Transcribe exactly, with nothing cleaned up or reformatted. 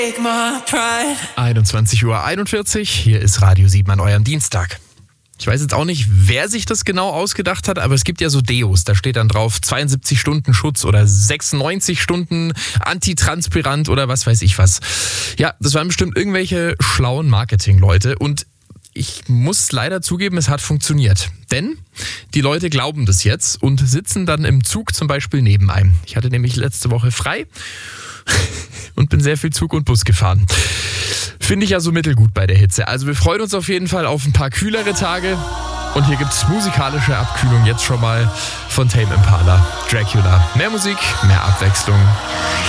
take my pride. einundzwanzig Uhr einundvierzig, hier ist Radio sieben an eurem Dienstag. Ich weiß jetzt auch nicht, wer sich das genau ausgedacht hat, aber es gibt ja so Deos, da steht dann drauf zweiundsiebzig Stunden Schutz oder sechsundneunzig Stunden Antitranspirant oder was weiß ich was. Ja, das waren bestimmt irgendwelche schlauen Marketing-Leute und ich muss leider zugeben, es hat funktioniert. Denn die Leute glauben das jetzt und sitzen dann im Zug zum Beispiel neben einem. Ich hatte nämlich letzte Woche frei und bin sehr viel Zug und Bus gefahren. Finde ich ja so mittelgut bei der Hitze. Also wir freuen uns auf jeden Fall auf ein paar kühlere Tage. Und hier gibt es musikalische Abkühlung jetzt schon mal von Tame Impala, Dracula. Mehr Musik, mehr Abwechslung.